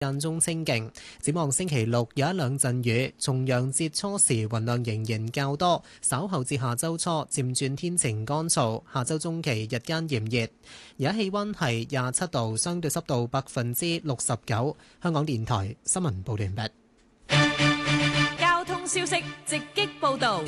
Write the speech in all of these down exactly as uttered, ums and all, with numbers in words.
間中清勁，展望星期六有一兩陣雨，重陽節初時雲量仍然較多，稍後至下周初漸轉天晴乾燥，下周中期日間炎熱。而家氣溫係廿七度，相對濕度百分之六十九。香港電台新聞報道完畢。 交通消息直擊報道。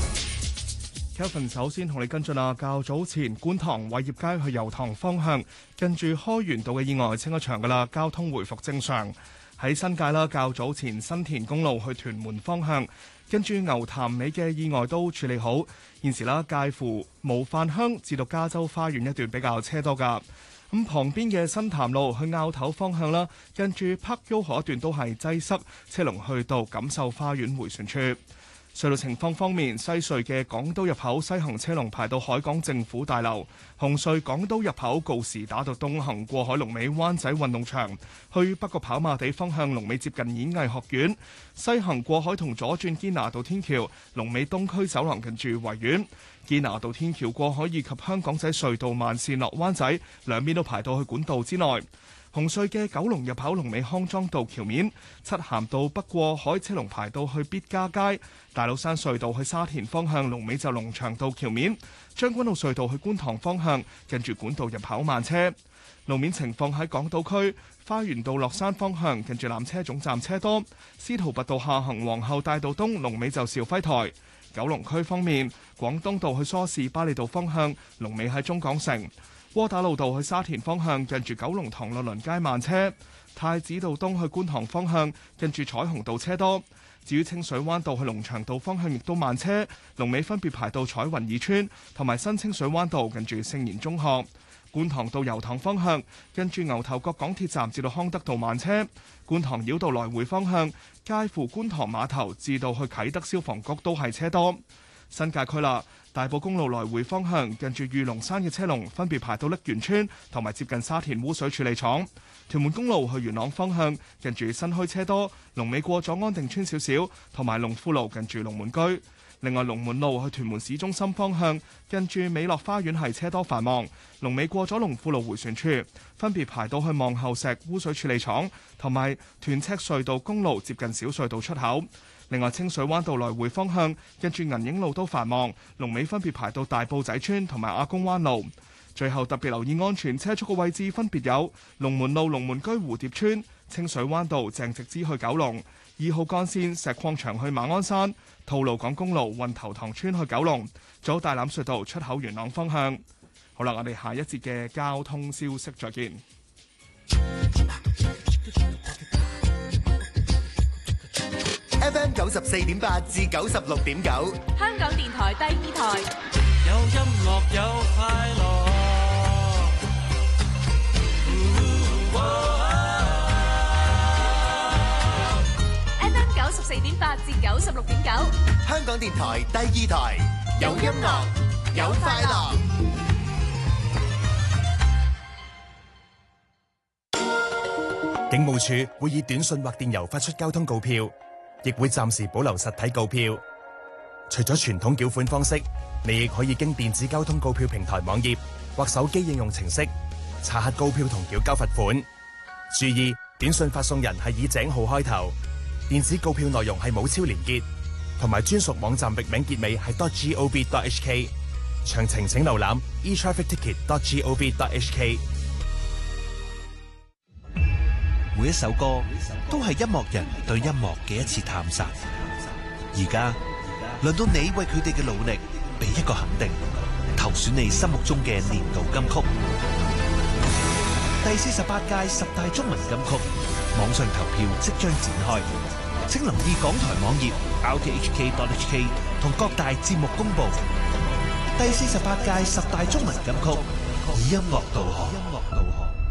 Kevin 首先同你跟進啊，較早前觀塘偉業街去油塘方向，近住開源道嘅意外清咗場噶啦，交通回復正常。喺新界啦，較早前新田公路去屯門方向，跟住牛潭尾嘅意外都處理好。現時啦，介乎模範鄉至到加州花園一段比較車多噶。咁旁邊嘅新潭路去坳頭方向啦，跟住 Park Yoho 一段都係擠塞，車龍去到錦繡花園迴旋處。隧道情況方面，西隧嘅港島入口西行車龍排到海港政府大樓；紅隧港島入口告士打道東行過海龍尾灣仔運動場，去北角跑馬地方向龍尾接近演藝學院；西行過海同左轉堅拿道天橋，龍尾東區走廊近住維園；堅拿道天橋過海以及香港仔隧道慢線落灣仔，兩邊都排到去管道之內。紅隧嘅九龍入口龍尾康莊道橋面，漆咸道北過海車龍排到去必嘉街，大老山隧道去沙田方向龍尾就龍翔道橋面，將軍澳隧道去觀塘方向近住管道入口慢車。路面情況喺港島區花園道落山方向近住纜車總站車多，司徒拔道下行皇后大道東龍尾就肇輝台。九龍區方面，廣東道去梳士巴利道方向龍尾喺中港城。窩打老道去沙田方向近住九龍塘樂倫街慢車，太子道東去觀塘方向近住彩虹道車多。至於清水灣道去龍翔道方向亦都慢車，龍尾分別排到彩雲二村同埋新清水灣道近住聖言中學。觀塘道油塘方向近住牛頭角港鐵站至到康德道慢車。觀塘繞道來回方向介乎觀塘碼頭至到去啟德消防局都係車多。新界區啦，大埔公路來回方向近住御龍山嘅車龍分別排到瀝源村同埋接近沙田污水處理廠。屯門公路去元朗方向近住新墟車多，龍尾過咗安定村少少，同埋龍富路近住龍門居。另外龍門路去屯門市中心方向近住美樂花園係車多繁忙，龍尾過咗龍富路迴旋處，分別排到去望后石污水處理廠同埋屯赤隧道公路接近小隧道出口。另外清水灣道來回方向近住銀影路都繁忙，龍尾分別排到大埔仔村同埋亞公灣路。最後特別留意安全車速嘅位置分別有龍門路龍門居蝴蝶村、清水灣道鄭直之去九龍、二號幹線石礦場去馬鞍山、吐露港公路運頭塘村去九龍，仲有大欖隧道出口元朗方向。好啦，我哋下一節嘅交通消息再見。 F M 九十四點八至九十六點九， 香港電台第二台。 有音樂有快樂。 F M 九十四點八至九十六點九， 香港電台第二台。有音樂有快樂。 警務處會以短信或電郵發出交通告票，亦會暫時保留實體告票。除咗傳統繳款方式，你亦可以經電子交通告票平台網頁或手機應用程式查核告票同繳交罰款。注意，短信發送人係以井號開頭，電子告票內容係冇超連結，同埋專屬網站域名結尾係 .gov.hk。詳情請瀏覽 e traffic ticket dot gov dot h k。 每一首歌都係音樂人對音樂嘅一次探索。而家輪到你為佢哋嘅努力俾一個肯定，投選你心目中嘅年度金曲。第四十八屆十大中文金曲網上投票即將展開，請留意港台網頁 r t h k dot h k 同各大節目公布。第四十八屆十大中文金曲以音樂導航。